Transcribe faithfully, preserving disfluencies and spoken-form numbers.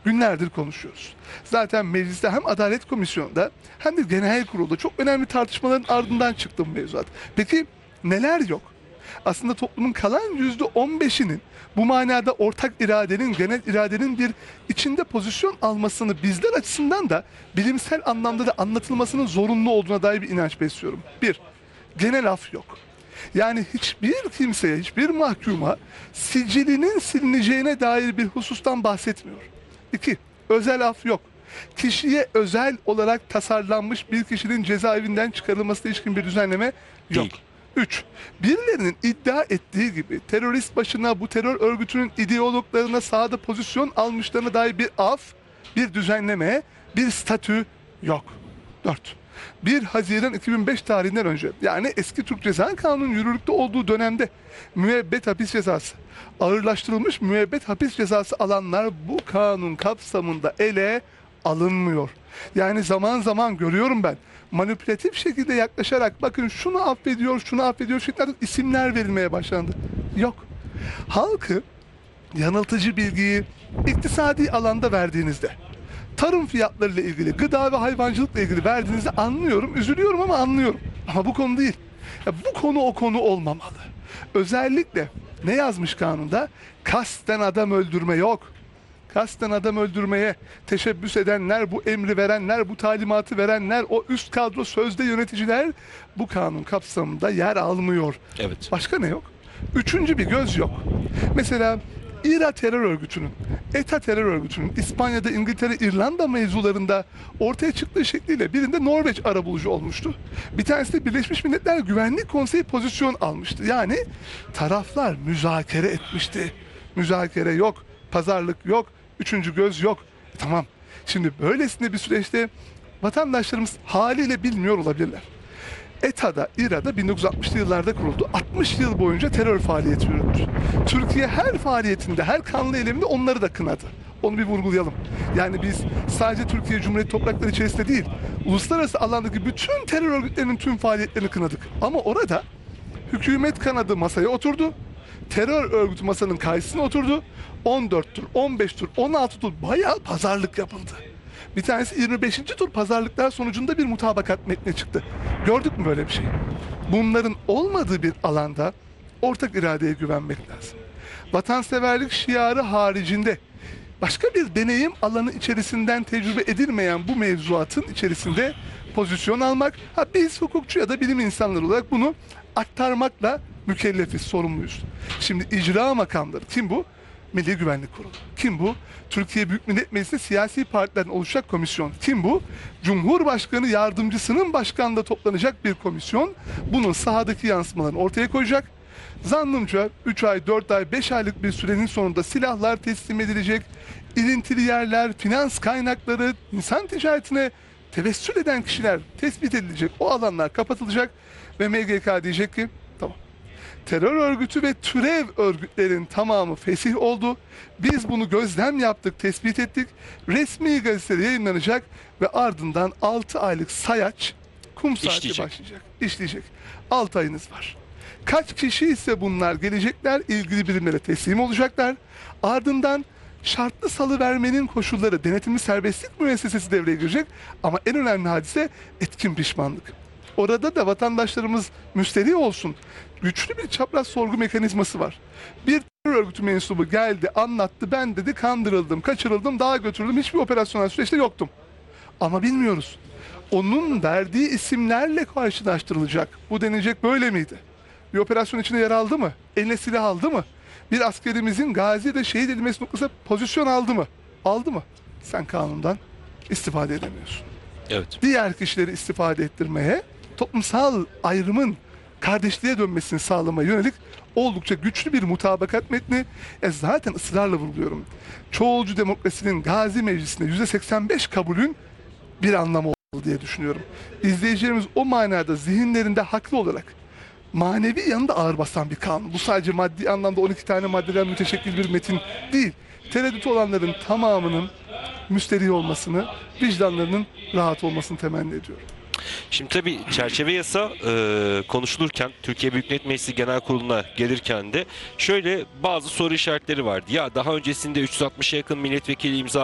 günlerdir konuşuyoruz. Zaten mecliste hem Adalet Komisyonu'nda hem de Genel Kurul'da çok önemli tartışmaların ardından çıktı bu mevzuat. Peki neler yok? Aslında toplumun kalan yüzde on beşinin bu manada ortak iradenin, genel iradenin bir içinde pozisyon almasını bizler açısından da bilimsel anlamda da anlatılmasının zorunlu olduğuna dair bir inanç besliyorum. Bir, genel af yok. Yani hiçbir kimseye, hiçbir mahkuma sicilinin silineceğine dair bir husustan bahsetmiyor. İki, özel af yok. Kişiye özel olarak tasarlanmış bir kişinin cezaevinden çıkarılmasına ilişkin bir düzenleme yok. Değil. Üç, birilerinin iddia ettiği gibi terörist başına, bu terör örgütünün ideologlarına sahada pozisyon almışlarına dair bir af, bir düzenleme, bir statü yok. Dört, bir Haziran iki bin beş tarihinden önce, yani eski Türk Ceza Kanunu'nun yürürlükte olduğu dönemde müebbet hapis cezası, ağırlaştırılmış müebbet hapis cezası alanlar bu kanun kapsamında ele alınmıyor. Yani zaman zaman görüyorum ben, manipülatif şekilde yaklaşarak bakın şunu affediyor, şunu affediyor şeklinde isimler verilmeye başlandı. Yok. Halkı yanıltıcı bilgiyi iktisadi alanda verdiğinizde, tarım fiyatlarıyla ilgili, gıda ve hayvancılıkla ilgili verdiğinizde anlıyorum, üzülüyorum ama anlıyorum. Ama bu konu değil. Ya bu konu o konu olmamalı. Özellikle ne yazmış kanunda? Kasten adam öldürme yok. Kasten adam öldürmeye teşebbüs edenler, bu emri verenler, bu talimatı verenler, o üst kadro sözde yöneticiler bu kanun kapsamında yer almıyor. Evet. Başka ne yok? Üçüncü bir göz yok. Mesela İRA terör örgütünün, ETA terör örgütünün İspanya'da, İngiltere, İrlanda mevzularında ortaya çıktığı şekliyle birinde Norveç arabulucu olmuştu. Bir tanesi de Birleşmiş Milletler Güvenlik Konseyi pozisyon almıştı. Yani taraflar müzakere etmişti. Müzakere yok, pazarlık yok, üçüncü göz yok. E, tamam. Şimdi böylesine bir süreçte vatandaşlarımız haliyle bilmiyor olabilirler. ETA'da, İRA'da bin dokuz yüz altmışlı yıllarda kuruldu. altmış yıl boyunca terör faaliyeti yürüttü. Türkiye her faaliyetinde, her kanlı eyleminde onları da kınadı. Onu bir vurgulayalım. Yani biz sadece Türkiye Cumhuriyeti toprakları içerisinde değil, uluslararası alandaki bütün terör örgütlerinin tüm faaliyetlerini kınadık. Ama orada hükümet kanadı masaya oturdu. Terör örgütü masanın karşısına oturdu. on dört tur, on beş tur, on altı tur bayağı pazarlık yapıldı. Bir tanesi yirmi beşinci tur pazarlıklar sonucunda bir mutabakat metni çıktı. Gördük mü böyle bir şey? Bunların olmadığı bir alanda ortak iradeye güvenmek lazım. Vatanseverlik şiarı haricinde başka bir deneyim alanı içerisinden tecrübe edilmeyen bu mevzuatın içerisinde pozisyon almak, ha biz hukukçu ya da bilim insanları olarak bunu aktarmakla mükellefiz, sorumluyuz. Şimdi icra makamları kim bu? Milli Güvenlik Kurulu. Kim bu? Türkiye Büyük Millet Meclisi'nde siyasi partilerden oluşacak komisyon. Kim bu? Cumhurbaşkanı yardımcısının başkanlığında toplanacak bir komisyon. Bunun sahadaki yansımalarını ortaya koyacak. Zannımca üç ay, dört ay, beş aylık bir sürenin sonunda silahlar teslim edilecek. İlintili yerler, finans kaynakları, insan ticaretine tevessül eden kişiler tespit edilecek. O alanlar kapatılacak ve M G K diyecek ki tamam. Terör örgütü ve türev örgütlerin tamamı fesih oldu. Biz bunu gözlem yaptık, tespit ettik. Resmi gazetede yayınlanacak ve ardından altı aylık sayaç kum saati İşleyecek. başlayacak. İşleyecek. altı ayınız var. Kaç kişi ise bunlar gelecekler, ilgili birimlere teslim olacaklar. Ardından şartlı salıvermenin koşulları, denetimli serbestlik müessesesi devreye girecek. Ama en önemli hadise etkin pişmanlık. Orada da vatandaşlarımız müsterih olsun. Güçlü bir çapraz sorgu mekanizması var. Bir terör örgütü mensubu geldi, anlattı, ben dedi kandırıldım, kaçırıldım, dağa götürüldüm, hiçbir operasyonel süreçte yoktum. Ama bilmiyoruz. Onun verdiği isimlerle karşılaştırılacak. Bu denilecek böyle miydi? Bir operasyon içinde yer aldı mı? Eline silah aldı mı? Bir askerimizin gazi de şehit edilmesi noktasında pozisyon aldı mı? Aldı mı? Sen kanundan istifade edemiyorsun. Evet. Diğer kişileri istifade ettirmeye, toplumsal ayrımın kardeşliğe dönmesini sağlamaya yönelik oldukça güçlü bir mutabakat metni. E zaten ısrarla vurguluyorum. Çoğulcu demokrasinin Gazi Meclisi'nde yüzde seksen beş kabulün bir anlamı oldu diye düşünüyorum. İzleyicilerimiz o manada zihinlerinde haklı olarak manevi yanında ağır basan bir kanun. Bu sadece maddi anlamda on iki tane maddeden müteşekkil bir metin değil. Tereddütü olanların tamamının müsterih olmasını, vicdanlarının rahat olmasını temenni ediyorum. Şimdi tabii çerçeve yasa e, konuşulurken Türkiye Büyük Millet Meclisi Genel Kurulu'na gelirken de şöyle bazı soru işaretleri vardı. Ya daha öncesinde üç yüz altmışa yakın milletvekili imza